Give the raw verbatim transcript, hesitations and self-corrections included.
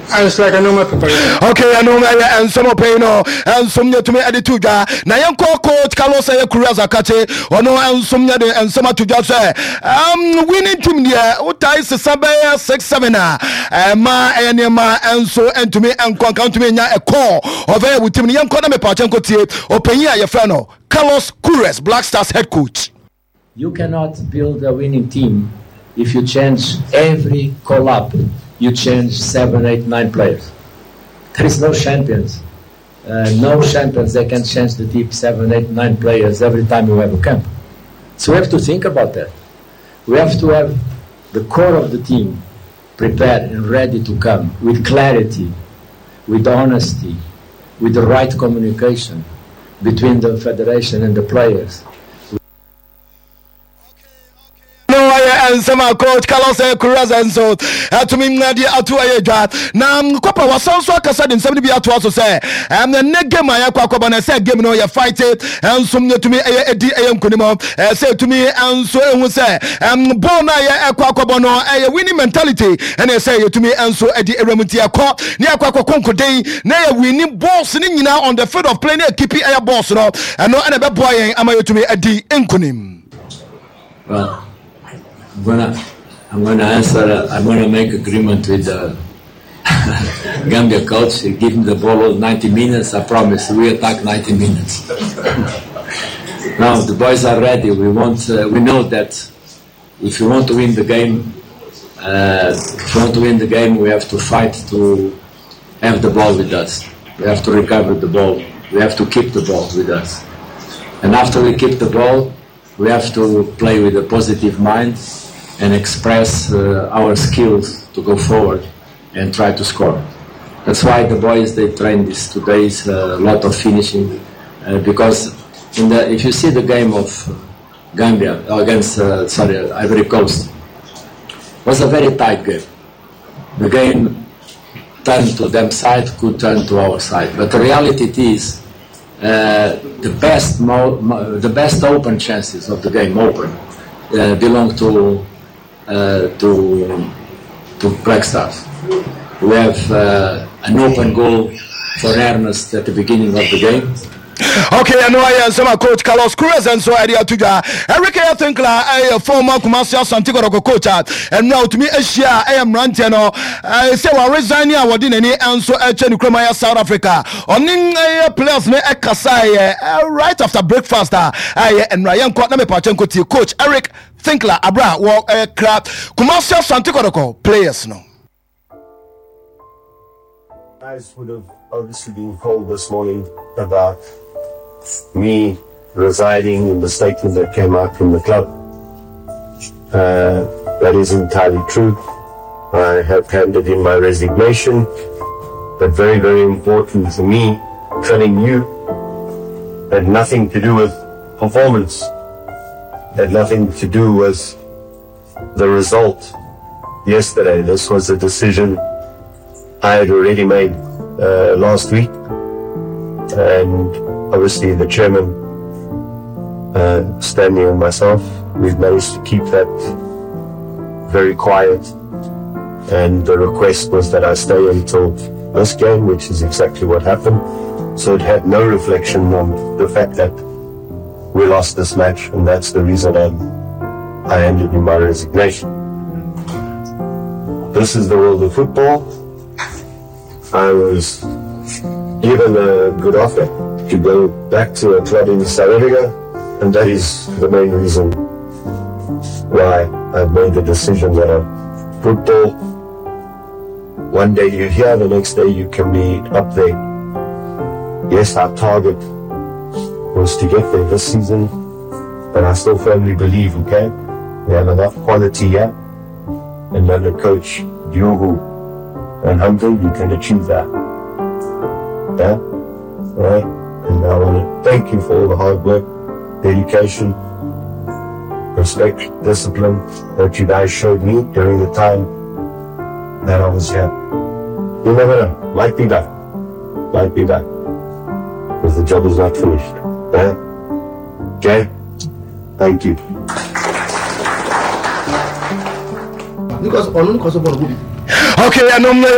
It's like I know my preparation. Okay, I know my and some pain and some to me at the two guy. Now, young coach Carlos Kurazakate, or no, and some and some to just say, um, winning team there, what ties the Sabaya six seven, and my and and so and to me and count to me a call of a with Tim Young Koname Pachenko T, or Pena Yafano, Carlos Kures, Black Stars head coach. You cannot build a winning team if you change every call-up. You change seven, eight, nine players. There is no champions. Uh, no champions that can change the team seven, eight, nine players every time you have a camp. So we have to think about that. We have to have the core of the team prepared and ready to come with clarity, with honesty, with the right communication between the federation and the players. And some coach Carlos Kuraz and so to me Nadia Atuaye now Copa was also Casad in seventy to also say and the next game I aqua say game no you fight it and some to me a D A M Kunimo say to me and so and say um born I aqua bono a winning mentality and they say to me and so Eddie Eremutia cop near Quaco Conco day na winning boss now on the field of playing a keepy air boss no and no and a boy am I to me Eddie Nkunim. Well, I'm gonna, I'm gonna answer. Uh, I'm gonna make agreement with the Gambia coach. Give him the ball ninety minutes. I promise we attack ninety minutes. Now the boys are ready. We want. Uh, we know that if you want to win the game, uh, if you want to win the game, we have to fight to have the ball with us. We have to recover the ball. We have to keep the ball with us. And after we keep the ball, we have to play with a positive mind and express uh, our skills to go forward and try to score. That's why the boys, they train this two days, a uh, lot of finishing, uh, because in the, if you see the game of Gambia against, uh, sorry, Ivory Coast, was a very tight game. The game turned to them side, could turn to our side, but the reality is uh, the best, mo- mo- the best open chances of the game, open, uh, belong to Uh, to to Black Stars. We have uh, an open goal for Ernest at the beginning of the game. Okay, I know I am some coach Carlos Cruz and so idea to ja. Eric I think la a former Kumasi Santiago coach and now to me Asia I am Ranteno. I say we resign here within any and so actually Kromaya South Africa. Oning players ne Ekasai right after breakfast I and Ryan Kwatna Pachenko coach Eric Thinkla Abra walk a crap Kumasi Santiago players no. Guys would have obviously been told this morning about me residing in the statement that came out from the club. Uh, that is entirely true. I have handed in my resignation, but very, very important for me, telling you, had nothing to do with performance, had nothing to do with the result yesterday. This was a decision I had already made uh, last week, and obviously the chairman, uh, Stanley and myself, we've managed to keep that very quiet, and the request was that I stay until this game, which is exactly what happened. So it had no reflection on the fact that we lost this match, and that's the reason I'm, I ended in my resignation. This is the world of football. I was given a good offer to go back to a club in South Africa, and that is the main reason why I've made the decision that I'm football. One day you're here, the next day you can be up there. Yes, our target was to get there this season, but I still firmly believe we can. We have enough quality here, and under Coach Diogo and Humphrey, you can achieve that. Yeah? Right? And I want to thank you for all the hard work, dedication, respect, discipline that you guys showed me during the time that I was here. You never know. Might be back. Might be back. Because the job is not finished. Yeah? Okay? Thank you. Okay, I know.